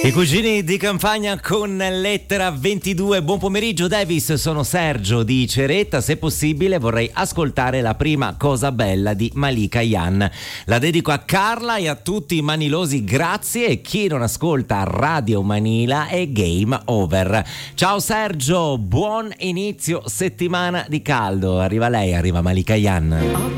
I cugini di campagna con lettera 22. Buon pomeriggio Davis, sono Sergio di Ceretta. Se possibile vorrei ascoltare la prima cosa bella di Malika Yan. La dedico a Carla e a tutti i manilosi, grazie, e chi non ascolta Radio Manila è game over. Ciao Sergio, buon inizio settimana di caldo. Arriva lei, arriva Malika Yan.